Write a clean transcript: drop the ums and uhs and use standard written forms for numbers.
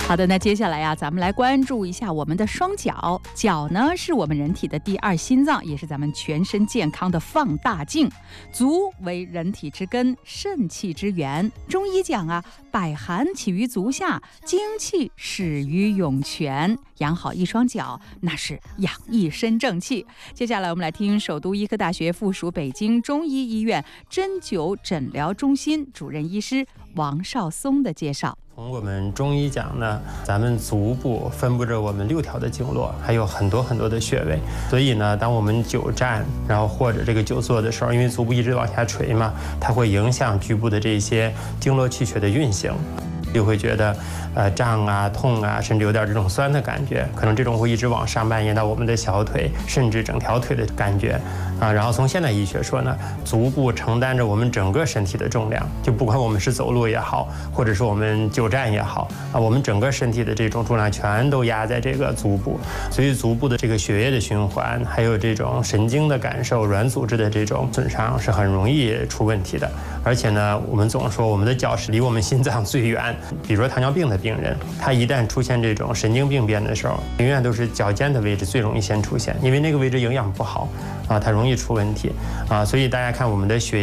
好的，那接下来呀，咱们来关注一下我们的双脚。脚呢，是我们人体的第二心脏，也是咱们全身健康的放大镜。足为人体之根，肾气之源。中医讲啊，百寒起于足下，精气始于涌泉。养好一双脚，那是养一身正气。接下来我们来听首都医科大学附属北京中医医院针灸诊疗中心主任医师王少松的介绍。 从我们中医讲呢，咱们足部分布着我们6条的经络，还有很多的穴位。所以呢，当我们久站，然后或者这个久坐的时候，因为足部一直往下垂嘛，它会影响局部的这些经络气血的运行，就会觉得胀啊、痛啊，甚至有点这种酸的感觉，可能这种会一直往上蔓延到我们的小腿，甚至整条腿的感觉啊。然后从现代医学说呢，足部承担着我们整个身体的重量，就不管我们是走路也好，或者是我们久站也好啊，我们整个身体的这种重量全都压在这个足部，所以足部的这个血液的循环，还有这种神经的感受、软组织的这种损伤是很容易出问题的。而且呢，我们总说我们的脚是离我们心脏最远，比如说糖尿病的病人，他一旦出现这种神经病变的时候，永远都是脚尖的位置最容易先出现，因为那个位置营养不好啊，它容易出问题啊。所以大家看我们的血